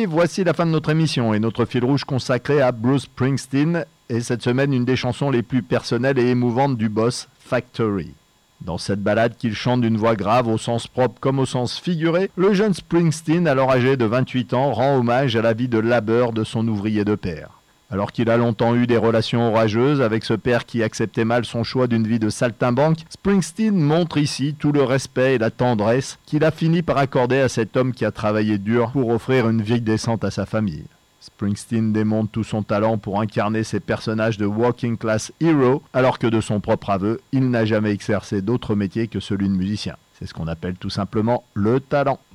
amis, voici la fin de notre émission et notre fil rouge consacré à Bruce Springsteen et cette semaine une des chansons les plus personnelles et émouvantes du boss, Factory. Dans cette ballade qu'il chante d'une voix grave au sens propre comme au sens figuré, le jeune Springsteen, alors âgé de 28 ans, rend hommage à la vie de labeur de son ouvrier de père. Alors qu'il a longtemps eu des relations orageuses avec ce père qui acceptait mal son choix d'une vie de saltimbanque, Springsteen montre ici tout le respect et la tendresse qu'il a fini par accorder à cet homme qui a travaillé dur pour offrir une vie décente à sa famille. Springsteen démontre tout son talent pour incarner ces personnages de working class hero, alors que de son propre aveu, il n'a jamais exercé d'autre métier que celui de musicien. C'est ce qu'on appelle tout simplement le talent.